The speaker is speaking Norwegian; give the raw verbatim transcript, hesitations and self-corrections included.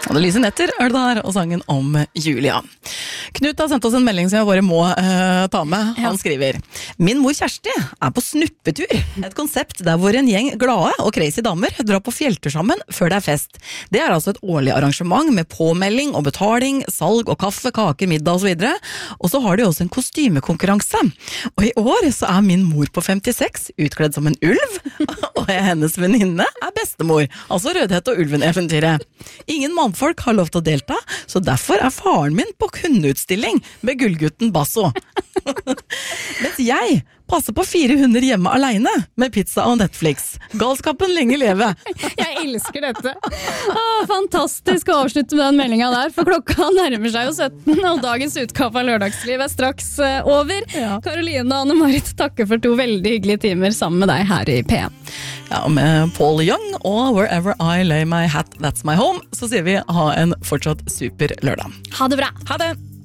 Og det lyser netter, er det her, og sangen om Julia. Knut har sendt oss en melding som jeg bare må uh, ta med. Han ja. skriver: Min mor Kjersti er på snuppetur. Et konsept der hvor en gjeng glade og crazy damer drar på fjelltur sammen før det er fest. Det er altså et årlig arrangement med påmelding og betaling, salg og kaffe, kaker, middag og så videre. Og så har de også en kostymekonkurranse. Og i år så er min mor på femtiseks utkledd som en ulv, og hennes venninne er bestemor, altså Rødhette og ulven-eventyret. Ingen mannfolk har lov til å delta, så derfor er faren min på kundeutstilling med gullgutten Basso. Mens jeg passer på fire hunder hjemme alene med pizza og Netflix. Galskapen lenge leve. Jeg elsker dette. Åh, fantastisk å avslutte med den meldingen der, for klokka nærmer seg jo sytten, og dagens utgave av Lørdagsliv er straks uh, over. Ja. Karoline og Anne-Marit takker for to veldig hyggelige timer sammen med deg her i P en. Ja, med Paul Young og Wherever I Lay My Hat, That's My Home, så sier vi ha en fortsatt super lørdag. Ha det bra. Ha det!